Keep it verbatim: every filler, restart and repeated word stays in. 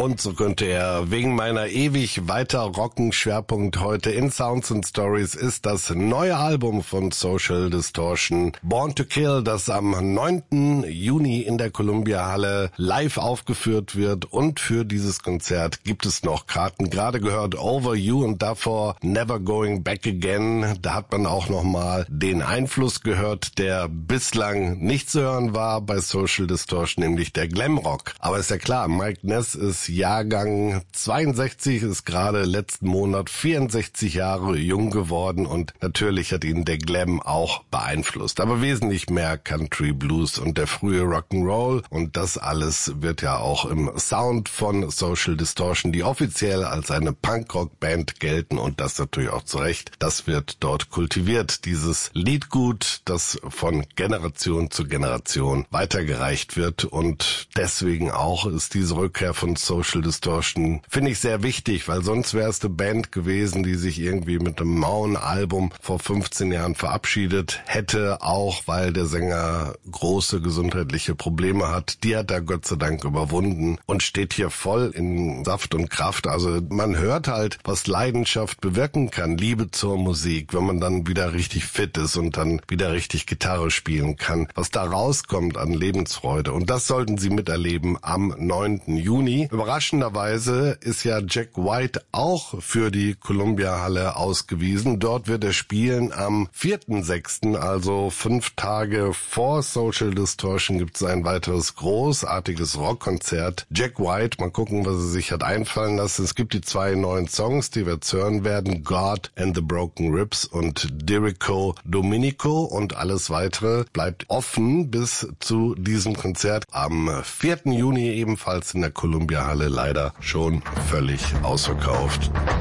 Und so könnte er wegen meiner ewig weiter rocken Schwerpunkt heute in Sounds and Stories ist das neue Album von Social Distortion, Born to Kill, das am neunten Juni in der Columbia Halle live aufgeführt wird. Und für dieses Konzert gibt es noch Karten. Gerade gehört Over You und davor Never Going Back Again. Da hat man auch nochmal den Einfluss gehört, der bislang nicht zu hören war bei Social Distortion, nämlich der Glamrock. Aber ist ja klar, Mike Ness ist Jahrgang zweiundsechzig, ist gerade letzten Monat vierundsechzig Jahre jung geworden und natürlich hat ihn der Glam auch beeinflusst. Aber wesentlich mehr Country, Blues und der frühe Rock'n'Roll und das alles wird ja auch im Sound von Social Distortion, die offiziell als eine Punkrock-Band gelten und das natürlich auch zu Recht. Das wird dort kultiviert, dieses Liedgut, das von Generation zu Generation weitergereicht wird und deswegen auch ist diese Rückkehr von Social Distortion, finde ich, sehr wichtig, weil sonst wäre es eine Band gewesen, die sich irgendwie mit einem mauen Album vor fünfzehn Jahren verabschiedet hätte, auch weil der Sänger große gesundheitliche Probleme hat. Die hat er Gott sei Dank überwunden und steht hier voll in Saft und Kraft. Also man hört halt, was Leidenschaft bewirken kann, Liebe zur Musik, wenn man dann wieder richtig fit ist und dann wieder richtig Gitarre spielen kann, was da rauskommt an Lebensfreude. Und das sollten Sie miterleben am neunten Juni. Überraschenderweise ist ja Jack White auch für die Columbia Halle ausgewiesen. Dort wird er spielen am vierten sechsten, also fünf Tage vor Social Distortion gibt es ein weiteres großartiges Rockkonzert. Jack White, mal gucken, was er sich hat einfallen lassen. Es gibt die zwei neuen Songs, die wir jetzt hören werden, God and the Broken Ribs und Dirico Dominico und alles weitere bleibt offen bis zu diesem Konzert am vierten Juni ebenfalls in der Columbia Halle, leider schon völlig ausverkauft.